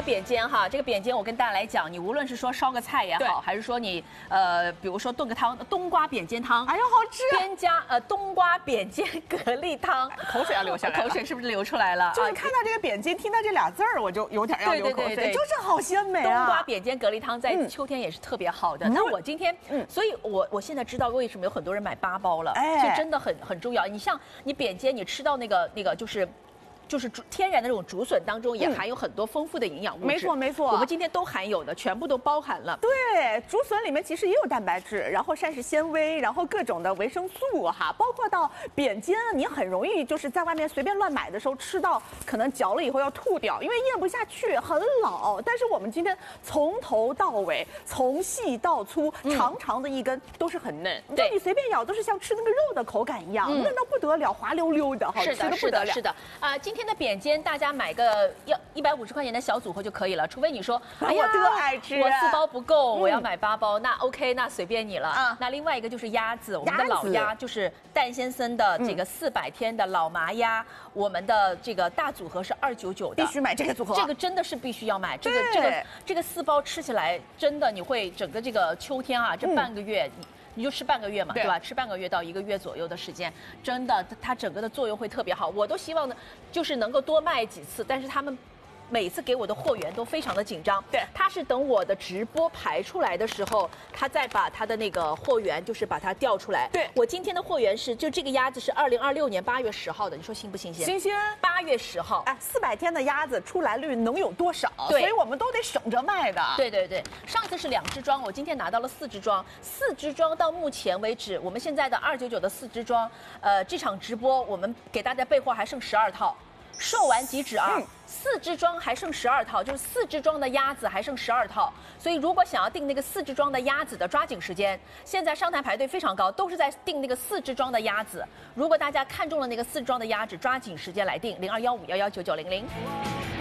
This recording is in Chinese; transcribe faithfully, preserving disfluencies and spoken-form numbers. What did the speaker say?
扁尖哈，这个扁尖我跟大家来讲，你无论是说烧个菜也好，还是说你呃，比如说炖个汤，冬瓜扁尖汤， 哎呀，好吃！ 添加呃冬瓜扁尖蛤蜊汤， 口水要流下来， 口水是不是流出来了？ 就是看到这个扁尖，听到这俩字儿，我就有点要流口水，就是好鲜美啊！ 冬瓜扁尖蛤蜊汤在秋天也是特别好的。那我今天，嗯，所以我我现在知道为什么有很多人买八包了，这真的很很重要。你像你扁尖，你吃到那个那个就是。就是天然的这种竹笋当中也含有很多丰富的营养物质， 没错没错， 我们今天都含有的，全部都包含了。 对，竹笋里面其实也有蛋白质，然后膳食纤维，然后各种的维生素哈，包括到扁尖，你很容易就是在外面随便乱买的时候吃到，可能嚼了以后要吐掉，因为咽不下去，很老。但是我们今天从头到尾，从细到粗，长长的一根都是很嫩，对，你随便咬都是像吃那个肉的口感一样，嫩到不得了，滑溜溜的，好吃的不得了。 是的，啊，今天的扁尖大家买个要一百五十块钱的小组合就可以了，除非你说，哎呀， 我特爱吃， 我四包不够，我要买八包，那 OK， 那随便你了。啊，那另外一个就是鸭子，我们的老鸭就是蛋先生的这个四百天的老麻鸭，我们的这个大组合是二九九的， 必须买这个组合， 这个真的是必须要买，这个这个这个四包吃起来真的你会整个这个秋天啊，这半个月。你就吃半个月嘛， 对, 对吧？吃半个月到一个月左右的时间，真的，它整个的作用会特别好。我都希望呢，就是能够多卖几次，但是他们每次给我的货源都非常的紧张。对，他是等我的直播排出来的时候，他再把他的那个货源就是把它调出来。对，我今天的货源是，就这个鸭子是二零二六年八月十号的，你说新不新鲜？ 新鲜。 八月十号， 哎，四百天的鸭子出来率能有多少？对，所以我们都得省着卖的。 对对对，上次是两支装，我今天拿到了四支装，四支装到目前为止，我们现在的二九九的四支装，呃，这场直播我们给大家备货还剩十二套。售完即止啊！嗯、四支装还剩十二套，就是四支装的鸭子还剩十二套，所以如果想要订那个四支装的鸭子的，抓紧时间。现在商台排队非常高，都是在订那个四支装的鸭子。如果大家看中了那个四支装的鸭子，抓紧时间来订零二幺五幺幺九九零零。